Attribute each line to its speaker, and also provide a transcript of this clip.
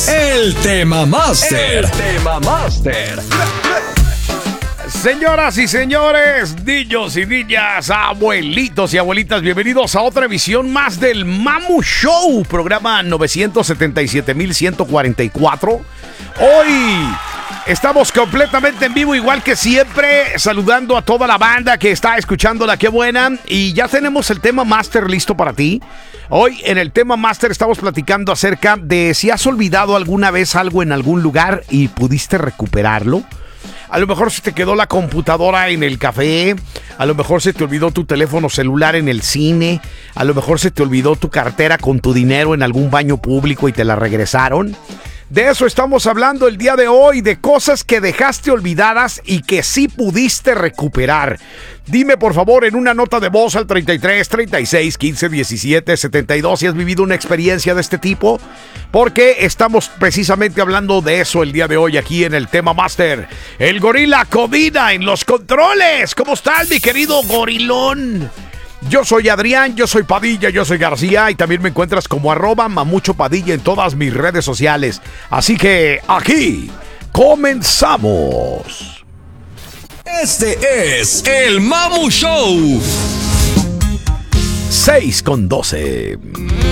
Speaker 1: el Tema Master.
Speaker 2: El Tema Master.
Speaker 3: Señoras y señores, niños y niñas, abuelitos y abuelitas, bienvenidos a otra emisión más del Mamu Show, programa 977,144. Hoy estamos completamente en vivo, igual que siempre, saludando a toda la banda que está escuchando La Qué Buena. Y ya tenemos el Tema Master listo para ti. Hoy en el Tema Master estamos platicando acerca de si has olvidado alguna vez algo en algún lugar y pudiste recuperarlo. A lo mejor se te quedó la computadora en el café, a lo mejor se te olvidó tu teléfono celular en el cine, a lo mejor se te olvidó tu cartera con tu dinero en algún baño público y te la regresaron. De eso estamos hablando el día de hoy, de cosas que dejaste olvidadas y que sí pudiste recuperar. Dime por favor en una nota de voz al 33 36 15 17 72 si has vivido una experiencia de este tipo, porque estamos precisamente hablando de eso el día de hoy aquí en el Tema Master. El gorila Codina en los controles. ¿Cómo estás, mi querido gorilón? Yo soy Adrián, yo soy Padilla, yo soy García y también me encuentras como @Mamucho_Padilla en todas mis redes sociales. Así que aquí comenzamos.
Speaker 1: Este es el Mamu Show.
Speaker 3: 6:12.